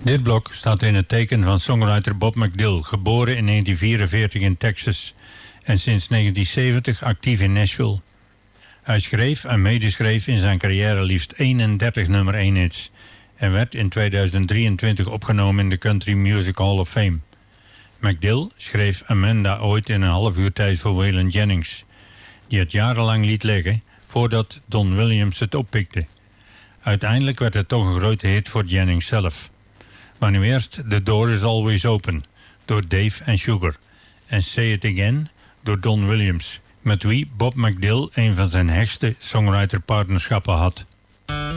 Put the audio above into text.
Dit blok staat in het teken van songwriter Bob McDill, geboren in 1944 in Texas en sinds 1970 actief in Nashville. Hij schreef en medeschreef in zijn carrière liefst 31 nummer 1 hits en werd in 2023 opgenomen in de Country Music Hall of Fame. McDill schreef Amanda ooit in een half uur tijd voor Waylon Jennings, die het jarenlang liet liggen voordat Don Williams het oppikte. Uiteindelijk werd het toch een grote hit voor Jennings zelf. Maar nu eerst The Door Is Always Open door Dave and Sugar en Say It Again door Don Williams, met wie Bob McDill een van zijn hechtste songwriter-partnerschappen had.